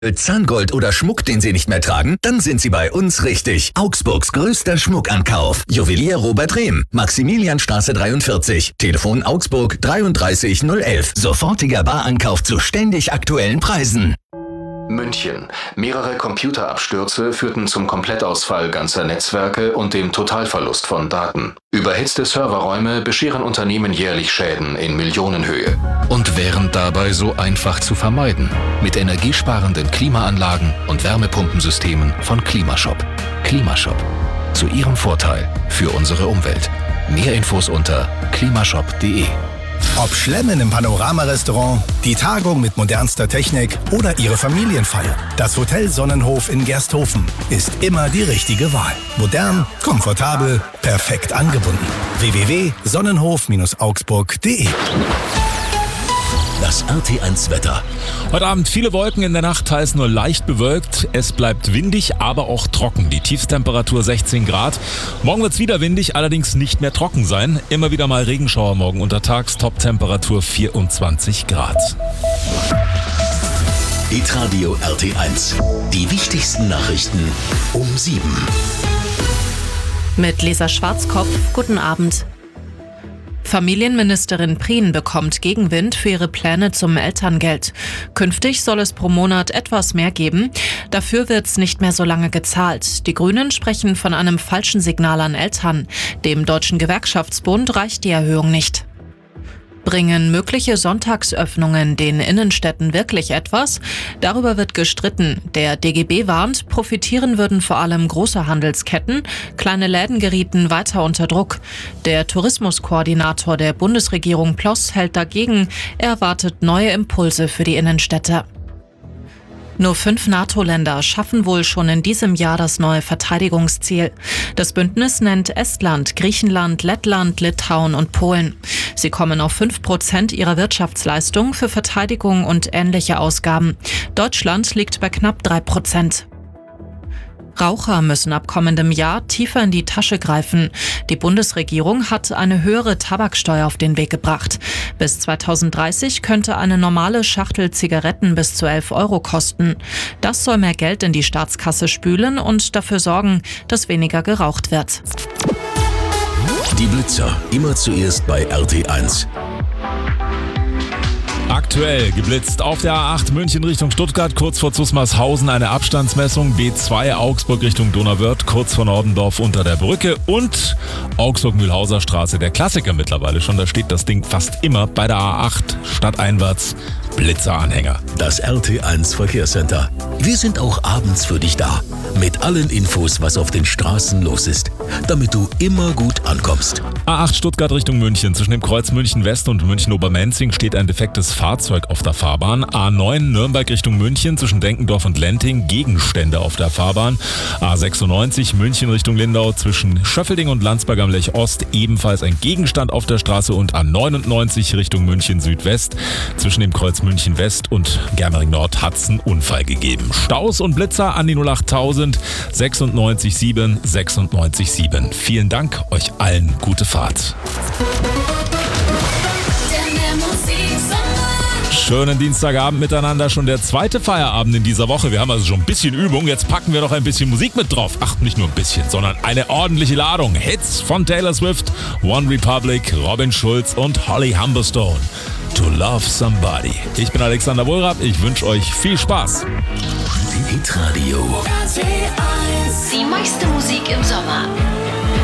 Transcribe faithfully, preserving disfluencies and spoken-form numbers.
Zahngold oder Schmuck, den Sie nicht mehr tragen? Dann sind Sie bei uns richtig. Augsburgs größter Schmuckankauf. Juwelier Robert Rehm. Maximilianstraße dreiundvierzig. Telefon Augsburg dreiunddreißig null elf. Sofortiger Barankauf zu ständig aktuellen Preisen. München. Mehrere Computerabstürze führten zum Komplettausfall ganzer Netzwerke und dem Totalverlust von Daten. Überhitzte Serverräume bescheren Unternehmen jährlich Schäden in Millionenhöhe. Und wären dabei so einfach zu vermeiden. Mit energiesparenden Klimaanlagen und Wärmepumpensystemen von Klimashop. Klimashop. Zu Ihrem Vorteil für unsere Umwelt. Mehr Infos unter klimashop punkt de. Ob Schlemmen im Panorama-Restaurant, die Tagung mit modernster Technik oder Ihre Familienfeier. Das Hotel Sonnenhof in Gersthofen ist immer die richtige Wahl. Modern, komfortabel, perfekt angebunden. w w w punkt sonnenhof augsburg punkt de. Das R T eins Wetter. Heute Abend viele Wolken, in der Nacht teils nur leicht bewölkt. Es bleibt windig, aber auch trocken. Die Tiefstemperatur sechzehn Grad. Morgen wird es wieder windig, allerdings nicht mehr trocken sein. Immer wieder mal Regenschauer morgen untertags. Toptemperatur vierundzwanzig Grad. Hitradio R T eins. Die wichtigsten Nachrichten um sieben. Mit Lisa Schwarzkopf, guten Abend. Familienministerin Prien bekommt Gegenwind für ihre Pläne zum Elterngeld. Künftig soll es pro Monat etwas mehr geben. Dafür wird es nicht mehr so lange gezahlt. Die Grünen sprechen von einem falschen Signal an Eltern. Dem Deutschen Gewerkschaftsbund reicht die Erhöhung nicht. Bringen mögliche Sonntagsöffnungen den Innenstädten wirklich etwas? Darüber wird gestritten. Der D G B warnt, profitieren würden vor allem große Handelsketten. Kleine Läden gerieten weiter unter Druck. Der Tourismuskoordinator der Bundesregierung Ploss hält dagegen. Er erwartet neue Impulse für die Innenstädte. Nur fünf NATO-Länder schaffen wohl schon in diesem Jahr das neue Verteidigungsziel. Das Bündnis nennt Estland, Griechenland, Lettland, Litauen und Polen. Sie kommen auf fünf Prozent ihrer Wirtschaftsleistung für Verteidigung und ähnliche Ausgaben. Deutschland liegt bei knapp drei Prozent. Raucher müssen ab kommendem Jahr tiefer in die Tasche greifen. Die Bundesregierung hat eine höhere Tabaksteuer auf den Weg gebracht. Bis zweitausenddreißig könnte eine normale Schachtel Zigaretten bis zu elf Euro kosten. Das soll mehr Geld in die Staatskasse spülen und dafür sorgen, dass weniger geraucht wird. Die Blitzer, immer zuerst bei R T eins. Aktuell geblitzt auf der A acht München Richtung Stuttgart, kurz vor Zusmarshausen eine Abstandsmessung, B zwei Augsburg Richtung Donauwörth, kurz vor Nordendorf unter der Brücke und Augsburg-Mühlhauser Straße, der Klassiker mittlerweile schon, da steht das Ding fast immer bei der A acht stadteinwärts, Blitzeranhänger. Das R T eins Verkehrscenter. Wir sind auch abends für dich da, mit allen Infos, was auf den Straßen los ist, damit du immer gut ankommst. A acht Stuttgart Richtung München. Zwischen dem Kreuz München West und München Obermenzing steht ein defektes Fahrzeug auf der Fahrbahn. A neun Nürnberg Richtung München zwischen Denkendorf und Lenting. Gegenstände auf der Fahrbahn. A sechsundneunzig München Richtung Lindau zwischen Schöffelding und Landsberg am Lech Ost. Ebenfalls ein Gegenstand auf der Straße. Und A neunundneunzig Richtung München Südwest. Zwischen dem Kreuz München West und Germering Nord hat es einen Unfall gegeben. Staus und Blitzer an die null achttausend sechsundneunzig sieben sechsundneunzig sieben. Vielen Dank, euch allen gute Fahrt. Schönen Dienstagabend miteinander, schon der zweite Feierabend in dieser Woche. Wir haben also schon ein bisschen Übung, jetzt packen wir noch ein bisschen Musik mit drauf. Ach, nicht nur ein bisschen, sondern eine ordentliche Ladung. Hits von Taylor Swift, One Republic, Robin Schulz und Holly Humberstone. To Love Somebody. Ich bin Alexander Wohlrab, ich wünsche euch viel Spaß. Hitradio. Die meiste Musik im Sommer.